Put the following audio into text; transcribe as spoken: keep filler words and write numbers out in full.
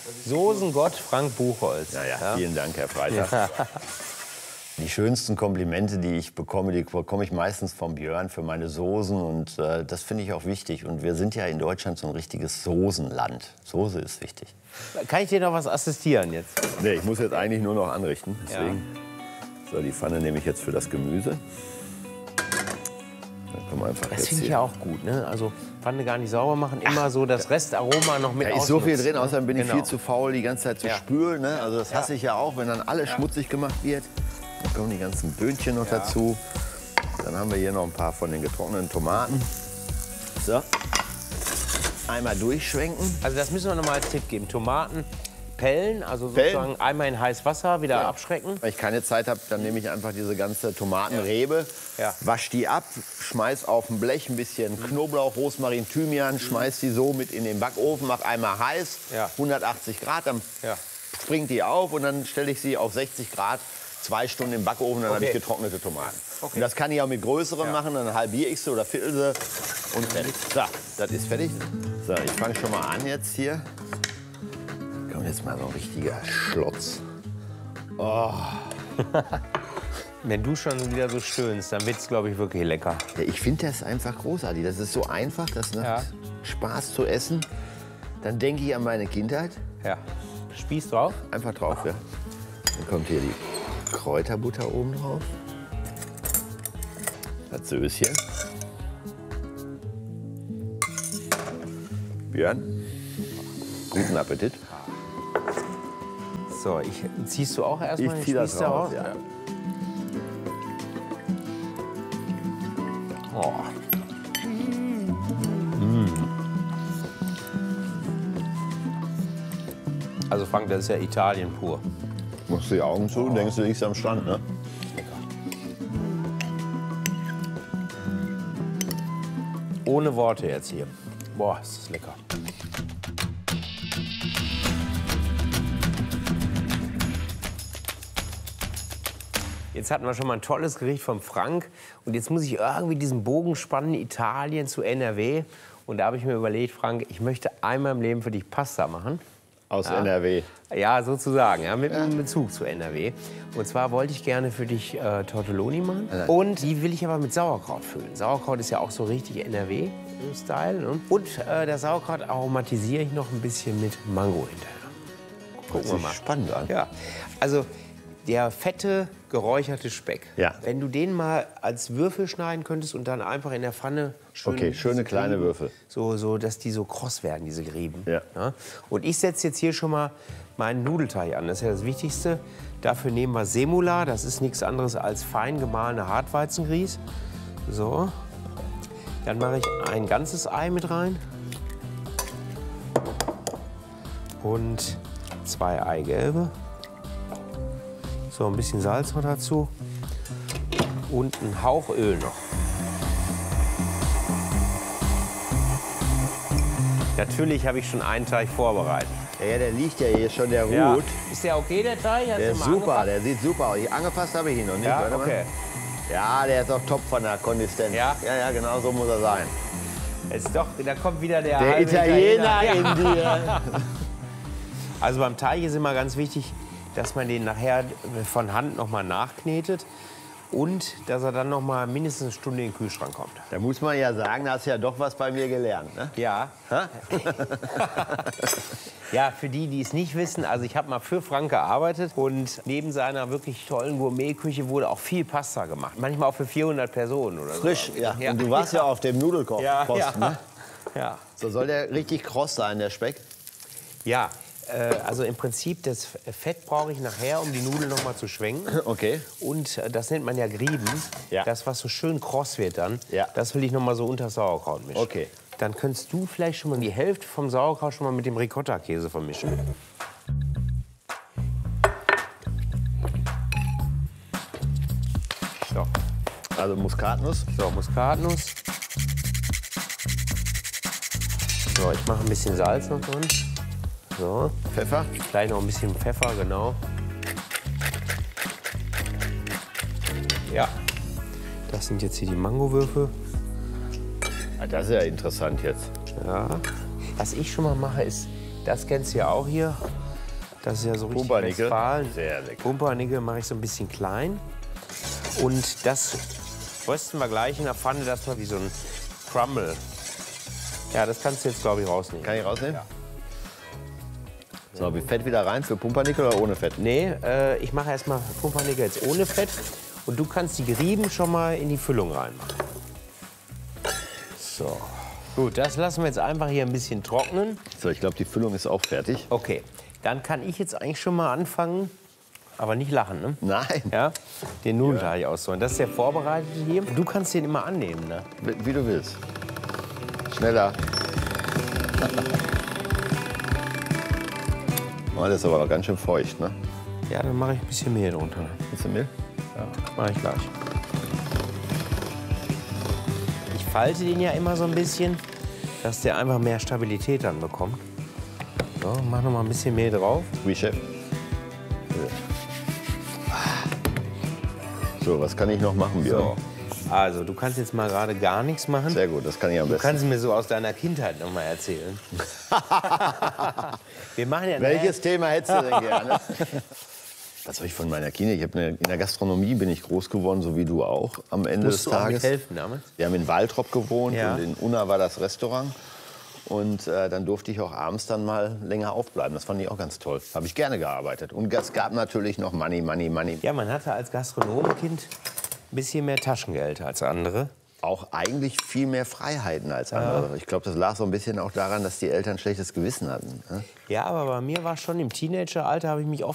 Soßengott Frank Buchholz. Ja, ja, vielen Dank, Herr Freitag. Ja. Die schönsten Komplimente, die ich bekomme, die bekomme ich meistens vom Björn für meine Soßen. Und äh, das finde ich auch wichtig. Und wir sind ja in Deutschland so ein richtiges Soßenland. Soße ist wichtig. Kann ich dir noch was assistieren jetzt? Nee, ich muss jetzt eigentlich nur noch anrichten. Deswegen. Ja. So, die Pfanne nehme ich jetzt für das Gemüse. Dann können wir einfach das jetzt finde ich hier. ja auch gut. Ne? Also Pfanne gar nicht sauber machen, immer so das Restaroma noch mit Da ist so viel ausnutzen, drin, außerdem bin ich genau. viel zu faul, die ganze Zeit zu Ja. spülen. Ne? Also das hasse Ja. ich ja auch, wenn dann alles Ja. schmutzig gemacht wird. Dann kommen die ganzen Böhnchen noch Ja. dazu. Dann haben wir hier noch ein paar von den getrockneten Tomaten. So. Einmal durchschwenken. Also das müssen wir noch mal als Tipp geben. Tomaten pellen, also Pellen. sozusagen einmal in heißes Wasser, wieder Ja. abschrecken. Wenn ich keine Zeit habe, dann nehme ich einfach diese ganze Tomatenrebe, Ja. wasch die ab, schmeiß auf ein Blech ein bisschen Knoblauch, Rosmarin, Thymian, schmeiß die so mit in den Backofen, mach einmal heiß, Ja. hundertachtzig Grad, dann Ja. springt die auf und dann stelle ich sie auf sechzig Grad, zwei Stunden im Backofen, dann habe ich Okay. getrocknete Tomaten. Okay. Und das kann ich auch mit größeren Ja. machen, dann halbiere ich sie oder viertel sie und fertig. So, das ist fertig. So, ich fange schon mal an jetzt hier. Kommt jetzt mal so ein richtiger Schlotz. Wenn du schon wieder so stöhnst, dann wird es, glaube ich, wirklich lecker. Ja, ich finde das einfach großartig. Das ist so einfach, das macht Ja. Spaß zu essen. Dann denke ich an meine Kindheit. Ja. Spieß drauf. Einfach drauf, ja. Dann kommt hier die Kräuterbutter oben drauf. Das Söschen. Björn, guten Appetit. So, ich, ziehst du auch erstmal Ich den ziehe das Spieß da raus. raus? Ja. Oh. Also Frank, das ist ja Italien pur. Machst du die Augen zu und denkst, du liegst am Strand, ne? Ohne Worte jetzt hier. Boah, ist das lecker. Jetzt hatten wir schon mal ein tolles Gericht vom Frank. Und jetzt muss ich irgendwie diesen Bogen spannen, Italien zu N R W. Und da habe ich mir überlegt, Frank, ich möchte einmal im Leben für dich Pasta machen. Aus Ja. N R W. Ja, sozusagen, ja, mit einem Bezug zu N R W. Und zwar wollte ich gerne für dich äh, Tortelloni machen. Ja. Und die will ich aber mit Sauerkraut füllen. Sauerkraut ist ja auch so richtig N R W-Style. Ne? Und äh, das Sauerkraut aromatisiere ich noch ein bisschen mit Mango hinterher. Gucken wir mal. Spannend an. Ja, also der fette, geräucherte Speck. Ja. Wenn du den mal als Würfel schneiden könntest und dann einfach in der Pfanne schön... Okay, schöne diese kleine Grieben, Würfel. So, so, dass die so kross werden, diese Grieben. Ja. Und ich setze jetzt hier schon mal meinen Nudelteig an. Das ist ja das Wichtigste. Dafür nehmen wir Semula. Das ist nichts anderes als fein gemahlene Hartweizengrieß. So. Dann mache ich ein ganzes Ei mit rein. Und zwei Eigelbe. So, ein bisschen Salz noch dazu. Und ein Hauch Öl noch. Natürlich habe ich schon einen Teig vorbereitet. Ja, der liegt ja hier schon, der Ja. ruht. Ist der okay, der Teig? Hast Der du ist mal super, angepasst? der sieht super aus. Angepasst habe ich ihn noch nicht. Ja, Warte mal. okay. Ja, der ist auch top von der Konsistenz. Ja? Ja, ja, genau so muss er sein. Ist doch, da kommt wieder der, Der halbe Italiener Ja. in dir. Also beim Teig ist immer ganz wichtig, dass man den nachher von Hand noch mal nachknetet und dass er dann noch mal mindestens eine Stunde in den Kühlschrank kommt. Da muss man ja sagen, da hast du ja doch was bei mir gelernt. Ne? Ja. Ja, für die, die es nicht wissen, also ich habe mal für Frank gearbeitet und neben seiner wirklich tollen Gourmetküche wurde auch viel Pasta gemacht. Manchmal auch für vierhundert Personen oder so. Frisch, ja. Und du warst ja, auf dem Nudelkoch. Ja, Posten, ja. Ne? Ja. So soll der richtig kross sein, der Speck? Ja, äh, also im Prinzip, das Fett brauche ich nachher, um die Nudeln noch mal zu schwenken. Okay. Und äh, das nennt man ja Grieben. Ja. Das, was so schön kross wird dann, Ja. das will ich noch mal so unter das Sauerkraut mischen. Okay. Dann könntest du vielleicht schon mal die Hälfte vom Sauerkraut schon mal mit dem Ricotta-Käse vermischen. So, Also Muskatnuss. so Muskatnuss. So, ich mache ein bisschen Salz noch drin. So, Pfeffer. vielleicht noch ein bisschen Pfeffer, genau. Ja, das sind jetzt hier die Mangowürfel. Ah, das ist ja interessant jetzt. Ja. Was ich schon mal mache, ist, das kennst du ja auch hier, Das ist ja so richtig Pumpernickel. Westfalen. Sehr lecker. Pumpernickel mache ich so ein bisschen klein. Und das rösten wir gleich in der Pfanne, das mal wie so ein Crumble. Ja, das kannst du jetzt, glaube ich, rausnehmen. Kann ich rausnehmen? Ja. So, wie Fett wieder rein für Pumpernickel oder ohne Fett? Nee, äh, ich mache erstmal Pumpernickel jetzt ohne Fett. Und du kannst die gerieben schon mal in die Füllung reinmachen. So. Gut, das lassen wir jetzt einfach hier ein bisschen trocknen. So, ich glaube, die Füllung ist auch fertig. Okay, dann kann ich jetzt eigentlich schon mal anfangen, aber nicht lachen, ne? Nein. Ja, den Nudelteig auszuholen. Das ist der vorbereitete hier. Du kannst den immer annehmen, ne? Wie, wie du willst. Schneller. Oh, das ist aber noch ganz schön feucht, ne? Ja, dann mache ich ein bisschen Mehl drunter. Ne? Ein bisschen Mehl? Ja, mache ich gleich. Ich falte den ja immer so ein bisschen, dass der einfach mehr Stabilität dann bekommt. So, mach noch mal ein bisschen Mehl drauf. Wie, Chef? So, was kann ich noch machen, Björn? So. Also, du kannst jetzt mal gerade gar nichts machen. Sehr gut, das kann ich am Du besten. kannst mir so aus deiner Kindheit noch mal erzählen. Wir machen ja Welches Thema hättest du denn gerne? Was soll ich von meiner Kindheit? Ich hab eine, in der Gastronomie bin ich groß geworden, so wie du auch am Ende Musst des du auch Tages. mithelfen damals? Wir haben in Waltrop gewohnt Ja. und in Unna war das Restaurant. Und äh, dann durfte ich auch abends dann mal länger aufbleiben. Das fand ich auch ganz toll. Habe ich gerne gearbeitet. Und es gab natürlich noch Money, Money, Money. Ja, man hatte als Gastronomenkind ein bisschen mehr Taschengeld als andere. Auch eigentlich viel mehr Freiheiten als andere. Ich glaube, das lag so ein bisschen auch daran, dass die Eltern schlechtes Gewissen hatten. Ne? Ja, aber bei mir war schon im Teenageralter, habe ich mich oft